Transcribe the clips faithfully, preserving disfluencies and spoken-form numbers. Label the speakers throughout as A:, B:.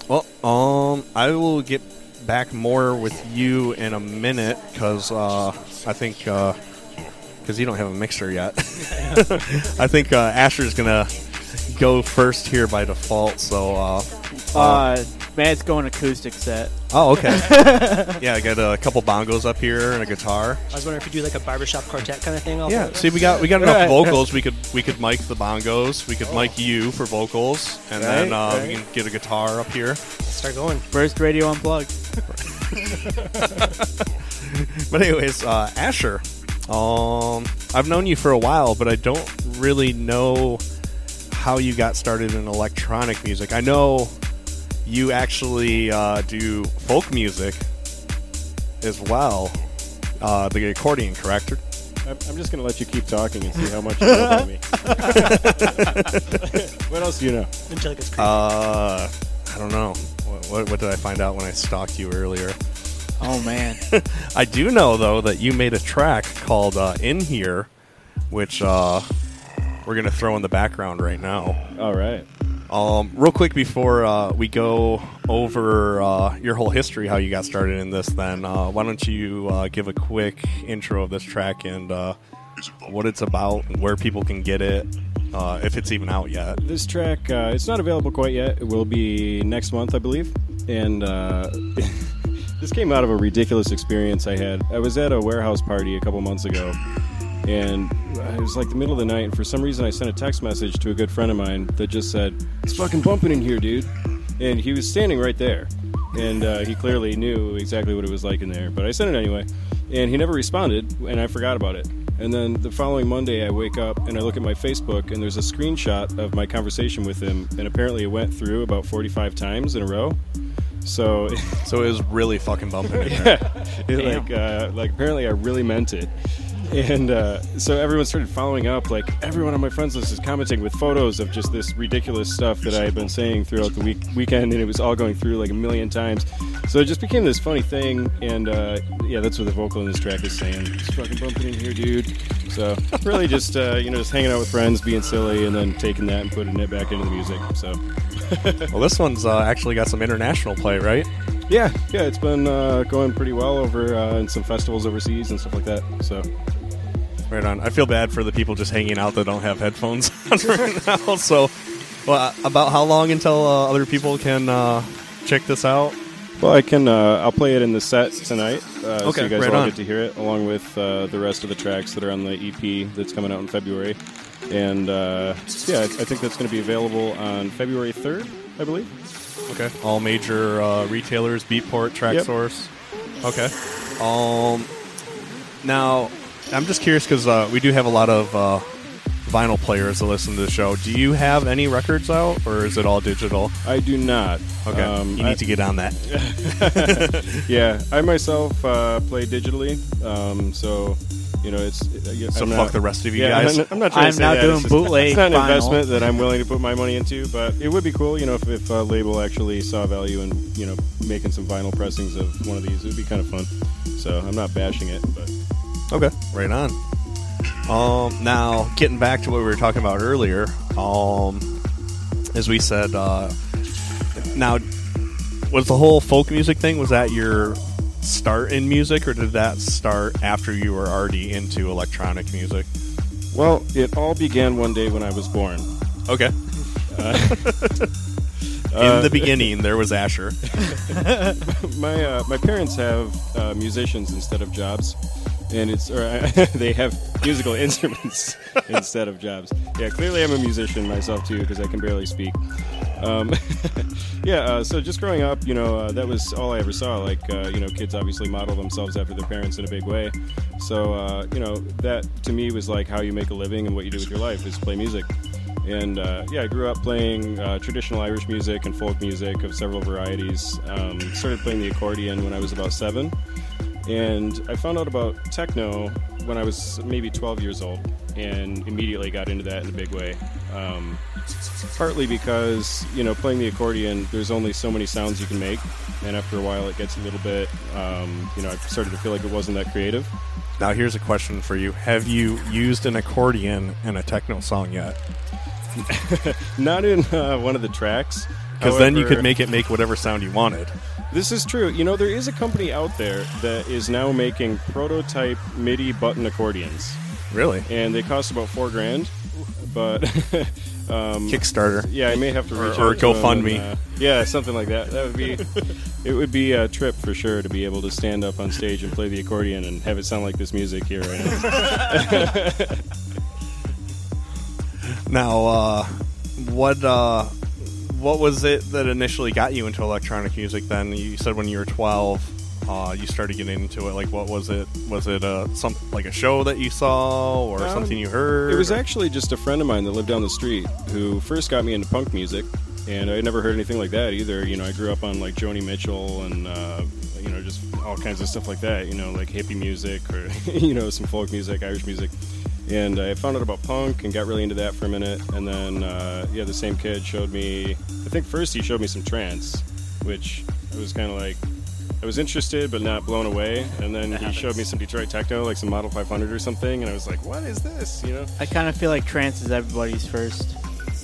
A: Well, um, I will get back more with you in a minute because uh, I think because uh, you don't have a mixer yet. I think uh, Asher's gonna go first here by default. So, uh,
B: uh, uh Matt's going acoustic set.
A: Oh, okay. Yeah, I got a couple bongos up here and a guitar.
C: I was wondering if you do like a barbershop quartet kind of thing. Also.
A: Yeah. See, we got we got enough right. vocals. We could we could mic the bongos. We could oh. mic you for vocals, and right, then uh, right. we can get a guitar up here.
C: Let's start going.
B: First radio unplugged.
A: But anyways, uh, Asher, um, I've known you for a while, but I don't really know how you got started in electronic music. I know you actually uh, do folk music as well, uh, the accordion, correct?
D: I'm, I'm just going to let you keep talking and see how much you know about me. What else do you know?
C: Angelica's creepy.
A: Uh, I don't know. What, what, what did I find out when I stalked you earlier?
B: Oh, man.
A: I do know, though, that you made a track called uh, In Here, which uh, we're going to throw in the background right now.
D: All right.
A: Um, real quick before uh, we go over uh, your whole history, how you got started in this, then uh, why don't you uh, give a quick intro of this track and uh, what it's about and where people can get it, uh, if it's even out yet.
D: This track, uh, it's not available quite yet. It will be next month, I believe. And uh, this came out of a ridiculous experience I had. I was at a warehouse party a couple months ago. And it was like the middle of the night, and for some reason I sent a text message to a good friend of mine that just said, "It's fucking bumping in here, dude." And he was standing right there. And uh, he clearly knew exactly what it was like in there. But I sent it anyway. And he never responded, and I forgot about it. And then the following Monday I wake up, and I look at my Facebook, and there's a screenshot of my conversation with him. And apparently it went through about forty-five times in a row. So
A: so it was really fucking bumping in
D: there. Yeah. It, like, uh, like, apparently I really meant it. And uh, so everyone started following up. Like, everyone on my friends list is commenting with photos of just this ridiculous stuff that I had been saying throughout the week weekend, and it was all going through like a million times. So it just became this funny thing, and uh, yeah, that's what the vocal in this track is saying. It's fucking bumping in here, dude. So really just, uh, you know, just hanging out with friends, being silly, and then taking that and putting it back into the music. So.
A: Well, this one's uh, actually got some international play, right?
D: Yeah, yeah, it's been uh, going pretty well over uh, in some festivals overseas and stuff like that. So,
A: right on. I feel bad for the people just hanging out that don't have headphones on right now. So, well, about how long until uh, other people can uh, check this out?
D: Well, I can. Uh, I'll play it in the set tonight, uh,
A: okay,
D: so you guys
A: right
D: all
A: on.
D: get to hear it, along with uh, the rest of the tracks that are on the E P that's coming out in February. And uh, yeah, I think that's going to be available on February third, I believe.
A: Okay. All major uh, retailers, Beatport, TrackSource. Yep. Okay. Um. Now, I'm just curious because uh, we do have a lot of uh, vinyl players that listen to the show. Do you have any records out, or is it all digital?
D: I do not.
A: Okay.
D: Um,
A: you need
D: I,
A: to get on that.
D: Yeah, I myself uh, play digitally, um, so. You know, it's uh,
A: so
D: I'm
A: fuck
D: not,
A: the rest of you
D: yeah,
A: guys.
D: I'm not, I'm not trying
B: I'm
D: to say
B: not
D: that.
B: doing
D: it's just,
B: bootleg.
D: It's not an
B: vinyl.
D: investment that I'm willing to put my money into, but it would be cool. You know, if, if a label actually saw value in you know making some vinyl pressings of one of these, it would be kind of fun. So I'm not bashing it, but
A: okay, right on. Um, now getting back to what we were talking about earlier, um, as we said, uh, now was the whole folk music thing? Was that your start in music, or did that start after you were already into electronic music?
D: Well, it all began one day when I was born.
A: Okay. Uh, in
D: uh,
A: the beginning, there was Asher.
D: my uh, my parents have uh, musicians instead of jobs, and it's or uh, they have musical instruments instead of jobs. Yeah, clearly I'm a musician myself too because I can barely speak. Um, yeah, uh, so just growing up, you know, uh, that was all I ever saw. Like, uh, you know, kids obviously model themselves after their parents in a big way. So, uh, you know, that to me was like how you make a living and what you do with your life is play music. And, uh, yeah, I grew up playing uh, traditional Irish music and folk music of several varieties. Um, started playing the accordion when I was about seven. And I found out about techno when I was maybe twelve years old and immediately got into that in a big way. Um, partly because, you know, playing the accordion, there's only so many sounds you can make. And after a while, it gets a little bit, um, you know, I started to feel like it wasn't that creative.
A: Now, here's a question for you. Have you used an accordion in a techno song yet?
D: Not in uh, one of the tracks.
A: because then you
D: However-
A: could make it make whatever sound you wanted.
D: This is true. You know, there is a company out there that is now making prototype MIDI button accordions,
A: Really?
D: and they cost about four grand. But um,
A: Kickstarter.
D: yeah, I may have to reach
A: Or- or
D: out to them
A: GoFundMe.
D: and, uh, yeah, something like that. That would be. It would be a trip for sure to be able to stand up on stage and play the accordion and have it sound like this music here right now.
A: Now, uh, what uh, what was it that initially got you into electronic music? Then you said when you were twelve, uh, you started getting into it. Like, what was it? Was it uh, some like a show that you saw, or
D: Um,
A: something you heard?
D: It was
A: or-
D: actually just a friend of mine that lived down the street who first got me into punk music, and I had never heard anything like that either. You know, I grew up on like Joni Mitchell and uh, you know just all kinds of stuff like that. You know, like hippie music or you know some folk music, Irish music. And I found out about punk and got really into that for a minute. And then uh, yeah, the same kid showed me. I think first he showed me some trance, which I was kind of like. I was interested but not blown away, and then he showed me some Detroit techno, like some Model five hundred or something, and I was like, "What is this?" You know?
B: I kind of feel like trance is everybody's first.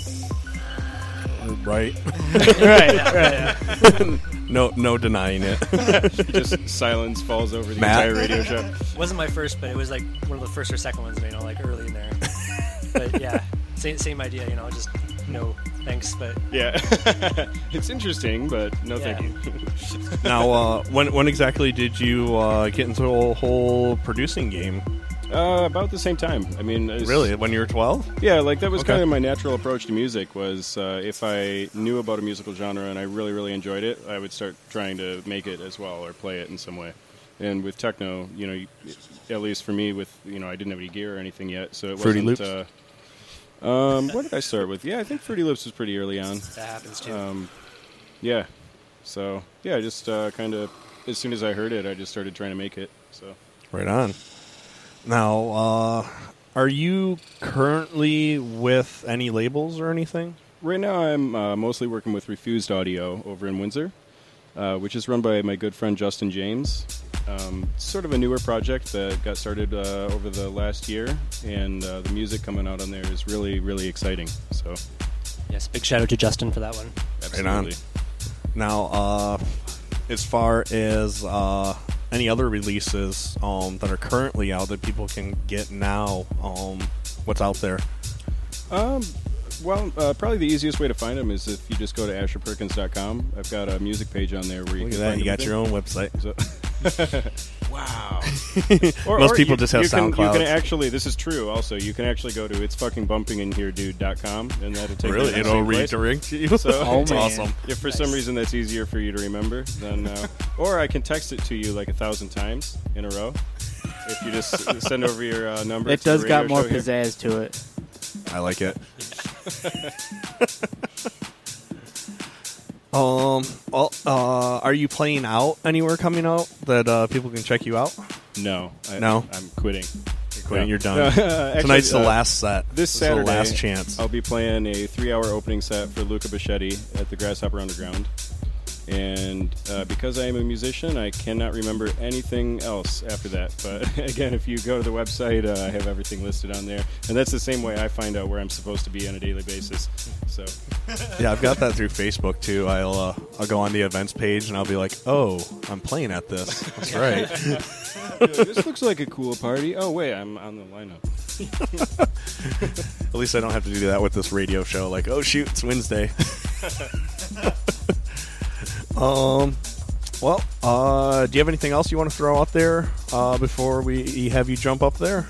A: right.
B: right, right.
A: no, no denying it.
D: Just silence falls over the
A: Matt?
D: entire radio show.
C: Wasn't my first, but it was like one of the first or second ones, you know, like early in there. But yeah, same, same idea, you know, just no thanks, but
D: Yeah, it's interesting, but no
C: Yeah.
D: thank you.
A: Now, uh, when when exactly did you uh, get into the whole producing game?
D: Uh, about the same time. I mean, it's-
A: Really, when you were twelve?
D: Yeah, like that was
A: Okay.
D: kind of my natural approach to music. Was uh, if I knew about a musical genre and I really, really enjoyed it, I would start trying to make it as well or play it in some way. And with techno, you know, you- at least for me, with you know, I didn't have any gear or anything yet, so it
A: Fruity
D: wasn't.
A: Loops?
D: Uh, um, what did I start with? Yeah, I think Fruity Loops was pretty early on.
C: that happens too.
D: Um, yeah, so yeah, I just uh, kind of as soon as I heard it, I just started trying to make it. So.
A: Right on. Now, uh, are you currently with any labels or anything?
D: Right now, I'm uh, mostly working with Refused Audio over in Windsor, uh, which is run by my good friend Justin James. Um, it's sort of a newer project that got started uh, over the last year, and uh, the music coming out on there is really, really exciting. So,
C: Yes, big shout out to Justin for that one.
D: absolutely.
A: Now, uh, as far as uh, any other releases um, that are currently out that people can get now, um, what's out there?
D: Um, well, uh, probably the easiest way to find them is if you just go to asher perkins dot com. I've got a music page on there where you
A: Look at
D: can
A: that,
D: find
A: you got
D: everything.
A: your own website.
D: So wow.
A: Most people just have
D: you can,
A: SoundCloud.
D: You can actually, this is true also, you can actually go to it's fucking bumping in here dude dot com and that'll take
A: Really?
D: you to the
A: It'll
D: same place.
A: redirect you?
D: So
B: Oh,
A: That's
B: man.
A: awesome.
D: if for some reason that's easier for you to remember, then uh, or I can text it to you like a thousand times in a row. If you just s- send over your uh, number.
B: It
D: to the
B: does got
D: radio
B: more
D: show here.
B: pizzazz to it.
A: I like it. um. Well, uh, are you playing out anywhere coming out that uh, people can check you out?
D: No, I,
A: No?
D: I'm quitting.
A: You're quitting.
D: No.
A: You're done.
D: No, actually,
A: Tonight's the
D: uh,
A: last set.
D: This
A: is
D: Saturday,
A: the last chance.
D: I'll be playing a three-hour opening set for Luca Bichetti at the Grasshopper Underground. And uh, because I am a musician, I cannot remember anything else after that. But again, if you go to the website, uh, I have everything listed on there. And that's the same way I find out where I'm supposed to be on a daily basis. So,
A: Yeah, I've got that through Facebook too. I'll uh, I'll go on the events page and I'll be like, oh, I'm playing at this. That's right.
D: this looks like a cool party. Oh, wait, I'm on the lineup.
A: At least I don't have to do that with this radio show. Like, oh shoot, it's Wednesday. um. Well, uh, do you have anything else you want to throw out there uh, before we have you jump up there?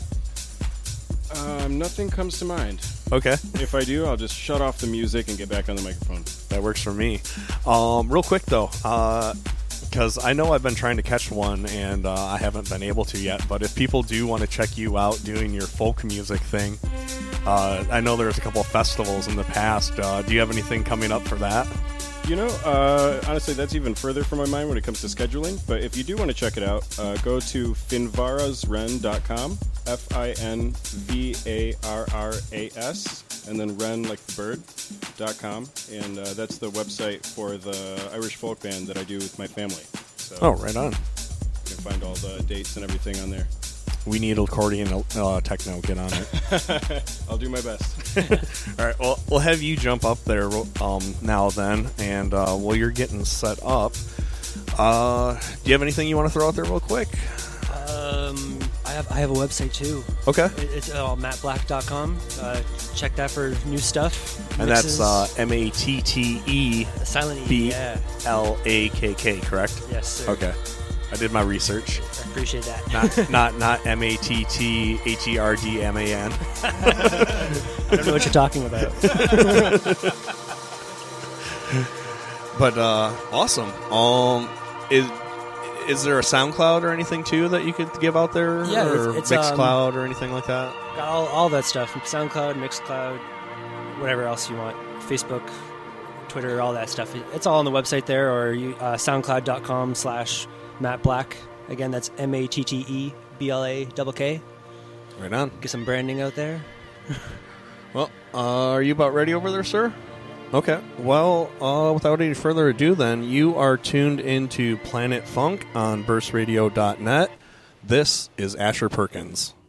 D: Um, nothing comes to mind.
A: Okay.
D: If I do, I'll just shut off the music and get back on the microphone.
A: That works for me. Um, real quick though, because I know I've been trying to catch one and uh, I haven't been able to yet. But if people do want to check you out doing your folk music thing, uh, I know there's a couple of festivals in the past. Uh, do you have anything coming up for that?
D: You know, uh, honestly, that's even further from my mind when it comes to scheduling. But if you do want to check it out, uh, go to finvarasren dot com, F I N V A R R A S, and then Ren, like the bird, dot com. And uh, that's the website for the Irish folk band that I do with my family. So
A: Oh, right on.
D: you can find all the dates and everything on there.
A: We need accordion uh, techno. Get on it.
D: I'll do my best.
A: All right. Well, we'll have you jump up there um, now then, and uh, while you're getting set up, uh, do you have anything you want to throw out there real quick?
C: Um, I have I have a website too.
A: Okay.
C: It, it's uh, matt black dot com. Uh, check that for new stuff.
A: And
C: mixes.
A: that's uh, M A T T E
C: Silent E.
A: B
C: Yeah.
A: L A K K, correct?
C: Yes, sir.
A: Okay. I did my research.
C: I appreciate that.
A: Not not not M A T T H E R D M A N.
C: I don't know what you're talking about.
A: But uh, awesome. Um, is is there a SoundCloud or anything too that you could give out there?
C: Yeah,
A: or
C: it's- it's, um,
A: Mixcloud or anything like that?
C: Got all, all that stuff. SoundCloud, Mixcloud, whatever else you want. Facebook, Twitter, all that stuff. It's all on the website there, or you, uh, soundcloud.com slash Matt Black. Again, that's M A T T E B L A K K.
A: Right on.
C: Get some branding out there.
A: Well, uh, are you about ready over there, sir? Okay. Well, uh, without any further ado, then, you are tuned into Planet Funk on burst radio dot net. This is Asher Perkins.